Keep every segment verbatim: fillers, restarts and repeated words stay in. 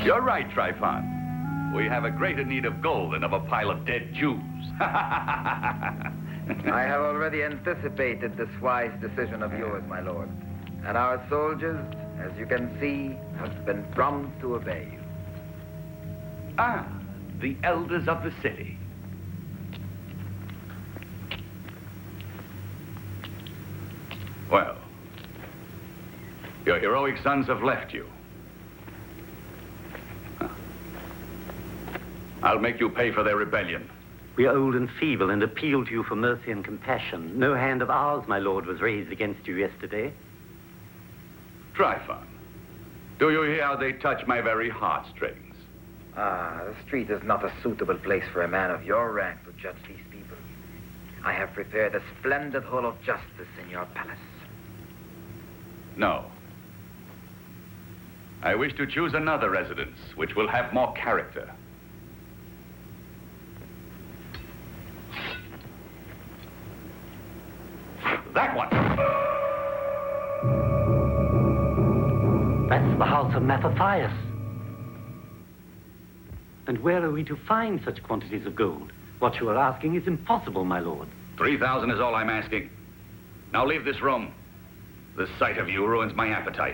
You're right, Tryphon. We have a greater need of gold than of a pile of dead Jews. I have already anticipated this wise decision of yours, my lord. And our soldiers, as you can see, have been prompt to obey you. Ah, the elders of the city. Well, your heroic sons have left you. I'll make you pay for their rebellion. We are old and feeble and appeal to you for mercy and compassion. No hand of ours, my lord, was raised against you yesterday. Tryphon, do you hear how they touch my very heartstrings? Ah, the street is not a suitable place for a man of your rank to judge these people. I have prepared a splendid hall of justice in your palace. No. I wish to choose another residence, which will have more character. That one! That's the house of Mattathias. And where are we to find such quantities of gold? What you are asking is impossible, my lord. Three thousand is all I'm asking. Now leave this room. The sight of you ruins my appetite.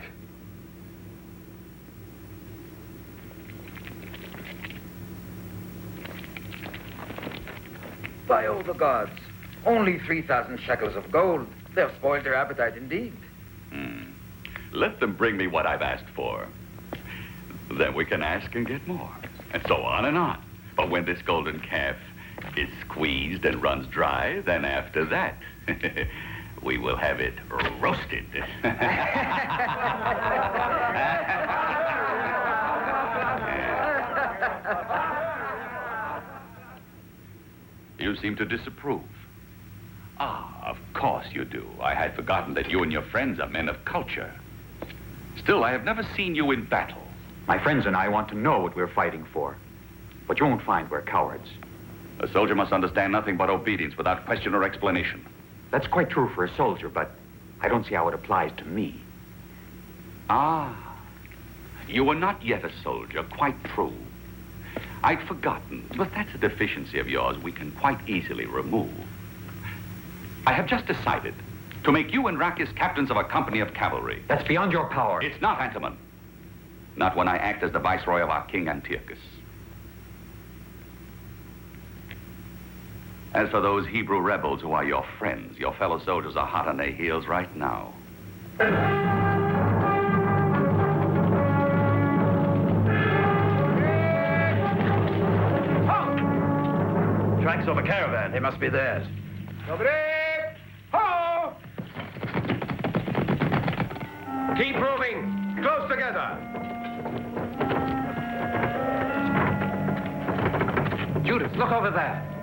By all the gods, only three thousand shekels of gold. They'll spoil their appetite indeed. Hmm. Let them bring me what I've asked for. Then we can ask and get more. And so on and on. But when this golden calf is squeezed and runs dry, then after that, we will have it roasted. You seem to disapprove. Ah, of course you do. I had forgotten that you and your friends are men of culture. Still, I have never seen you in battle. My friends and I want to know what we're fighting for. But you won't find we're cowards. A soldier must understand nothing but obedience without question or explanation. That's quite true for a soldier, but I don't see how it applies to me. Ah, you are not yet a soldier, quite true. I'd forgotten, but that's a deficiency of yours we can quite easily remove. I have just decided to make you and Rakis captains of a company of cavalry. That's beyond your power. It's not, Antimon. Not when I act as the viceroy of our king, Antiochus. As for those Hebrew rebels who are your friends, your fellow soldiers are hot on their heels right now. Tracks of a caravan. They must be theirs. Ho! Keep moving. Close together. Judith, look over there.